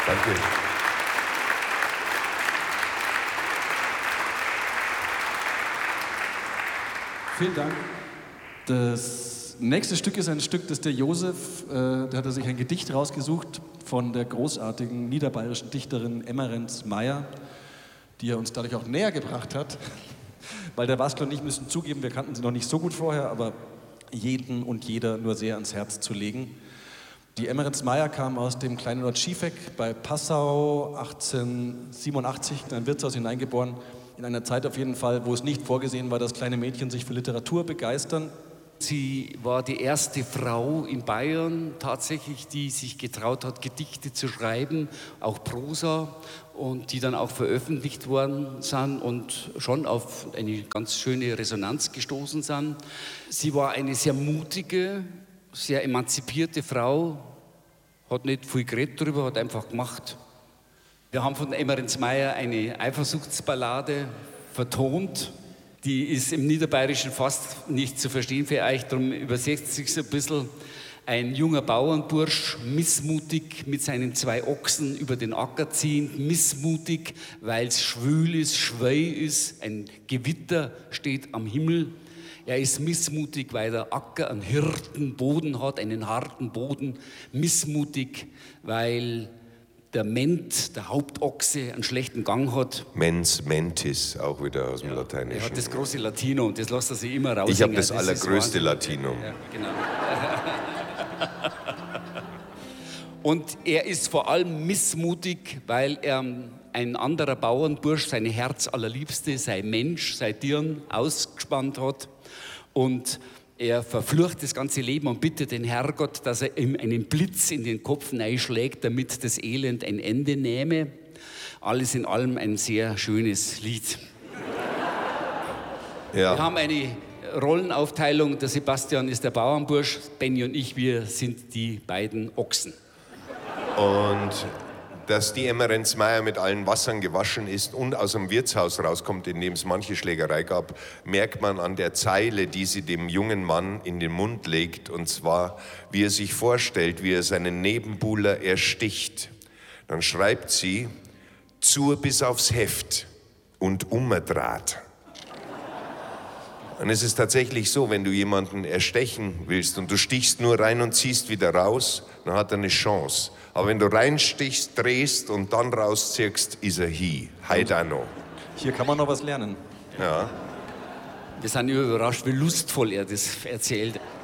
Danke. Vielen Dank. Das nächste Stück ist ein Stück, das der Josef, da hat er sich ein Gedicht rausgesucht von der großartigen niederbayerischen Dichterin Emmerenz Meyer, die er uns dadurch auch näher gebracht hat. Weil der Waskler und ich müssen zugeben, wir kannten sie noch nicht so gut vorher, aber jeden und jeder nur sehr ans Herz zu legen. Die Emmerenz Meyer kam aus dem kleinen Ort Schiefeck bei Passau 1887 in ein Wirtshaus hineingeboren. In einer Zeit auf jeden Fall, wo es nicht vorgesehen war, dass kleine Mädchen sich für Literatur begeistern. Sie war die erste Frau in Bayern tatsächlich, die sich getraut hat, Gedichte zu schreiben, auch Prosa, und die dann auch veröffentlicht worden sind und schon auf eine ganz schöne Resonanz gestoßen sind. Sie war eine sehr mutige, sehr emanzipierte Frau, hat nicht viel geredet darüber, hat einfach gemacht. Wir haben von Emmerenz Meyer eine Eifersuchtsballade vertont. Die ist im Niederbayerischen fast nicht zu verstehen für euch, darum übersetzt sich ein bisschen. Ein junger Bauernbursch, missmutig mit seinen 2 Ochsen über den Acker ziehend, missmutig, weil es schwül ist, schwei ist, ein Gewitter steht am Himmel. Er ist missmutig, weil der Acker einen Hirtenboden hat, einen harten Boden. Missmutig, weil der Ment, der Hauptochse, einen schlechten Gang hat. Mens mentis, auch wieder aus dem Lateinischen. Er hat das große Latino und das lässt er sich immer raus. Ich habe das allergrößte Latinum. Ja, genau. Und er ist vor allem missmutig, weil er ein anderer Bauernbursch, seine Herzallerliebste, sein Mensch, sein Dirn ausgespannt hat. Und er verflucht das ganze Leben und bittet den Herrgott, dass er ihm einen Blitz in den Kopf einschlägt, damit das Elend ein Ende nehme. Alles in allem ein sehr schönes Lied. Ja. Wir haben eine Rollenaufteilung. Der Sebastian ist der Bauernbursch, Benny und ich, wir sind die beiden Ochsen. Und dass die Emmerenz Meyer mit allen Wassern gewaschen ist und aus dem Wirtshaus rauskommt, in dem es manche Schlägerei gab, merkt man an der Zeile, die sie dem jungen Mann in den Mund legt, und zwar, wie er sich vorstellt, wie er seinen Nebenbuhler ersticht. Dann schreibt sie, zur bis aufs Heft und Draht. Und es ist tatsächlich so, wenn du jemanden erstechen willst und du stichst nur rein und ziehst wieder raus, dann hat er eine Chance. Aber wenn du reinstichst, drehst und dann rausziehst, ist er Heidano. Hier kann man noch was lernen. Ja. Wir sind überrascht, wie lustvoll er das erzählt.